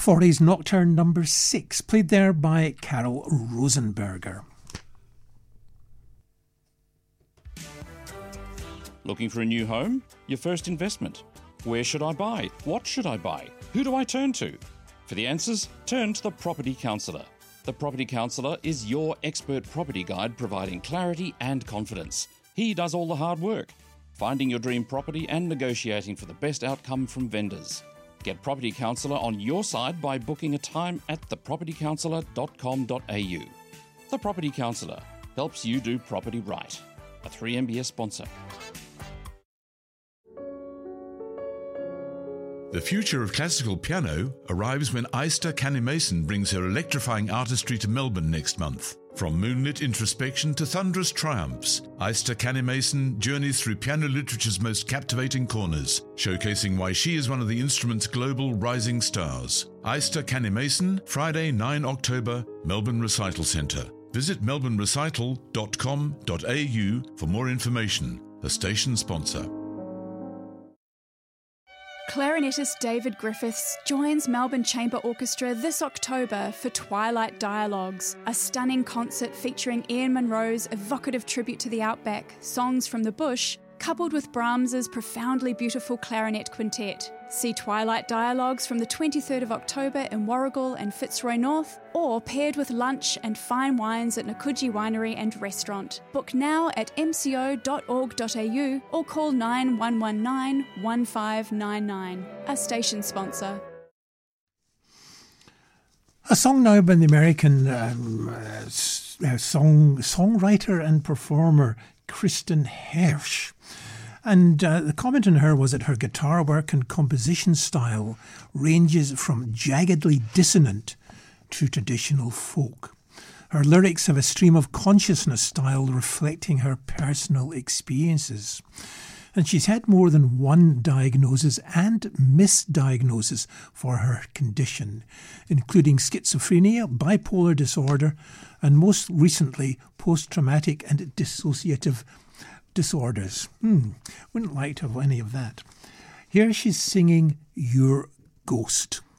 Forey's Nocturne number 6, played there by Carol Rosenberger. Looking for a new home? Your first investment? Where should I buy? What should I buy? Who do I turn to? For the answers, turn to the Property Counsellor. The Property Counsellor is your expert property guide providing clarity and confidence. He does all the hard work, finding your dream property and negotiating for the best outcome from vendors. Get Property Counsellor on your side by booking a time at thepropertycounsellor.com.au. The Property Counsellor helps you do property right. A 3MBS sponsor. The future of classical piano arrives when Aista Canny-Mason brings her electrifying artistry to Melbourne next month. From moonlit introspection to thunderous triumphs, Aista Canny-Mason journeys through piano literature's most captivating corners, showcasing why she is one of the instrument's global rising stars. Aista Canny-Mason, Friday, 9 October, Melbourne Recital Centre. Visit melbournerecital.com.au for more information. A station sponsor. Clarinetist David Griffiths joins Melbourne Chamber Orchestra this October for Twilight Dialogues, a stunning concert featuring Ian Munro's evocative tribute to the outback, Songs from the Bush, coupled with Brahms's profoundly beautiful clarinet quintet. See Twilight Dialogues from the 23rd of October in Warragul and Fitzroy North, or paired with lunch and fine wines at Nakuji Winery and Restaurant. Book now at mco.org.au or call 9119 1599. A station sponsor. A song now by the American songwriter and performer Kristen Hersh. And the comment on her was that her guitar work and composition style ranges from jaggedly dissonant to traditional folk. Her lyrics have a stream of consciousness style reflecting her personal experiences. And she's had more than one diagnosis and misdiagnosis for her condition, including schizophrenia, bipolar disorder, and most recently, post-traumatic and dissociative disorders. Wouldn't like to have any of that. Here she's singing Your Ghost.